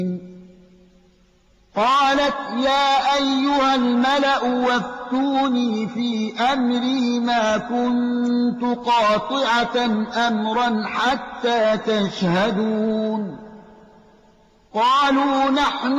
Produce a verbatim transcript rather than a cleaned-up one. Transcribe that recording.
قالت يا أيها الملأ وافتوني في أمري ما كنت قاطعة أمرا حتى تشهدون قالوا نحن